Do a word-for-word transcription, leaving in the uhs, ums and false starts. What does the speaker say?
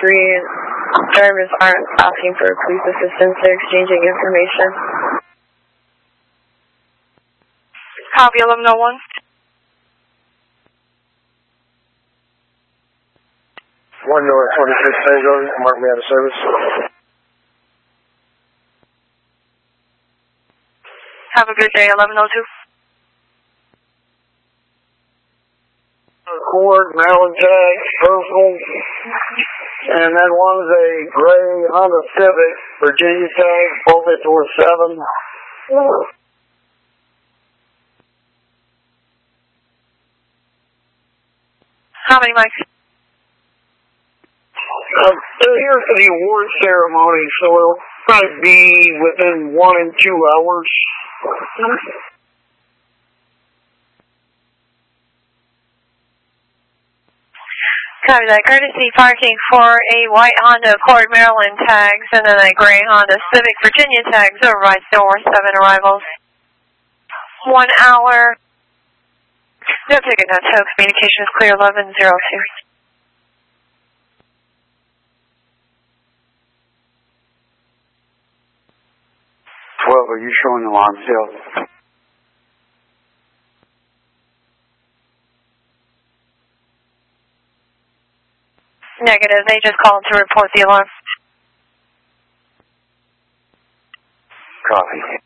three. Drivers aren't asking for police assistance. They're exchanging information. Copy eleven oh one. One North twenty-six Tango, mark me out of service. Have a good day, eleven oh two. Ford, Maryland tag, purple, and that one's a gray Honda Civic, Virginia tag, both at door seven. How many mics? Um, they're here for the award ceremony, so it'll probably be within one and two hours. Copy that. Courtesy parking for a white Honda Accord Maryland tags and then a gray Honda Civic Virginia tags over by door seven arrivals. One hour. No ticket, no tow. Communication is clear, eleven oh two. twelve, are you showing alarm still? Negative. They just called to report the alarm. Copy.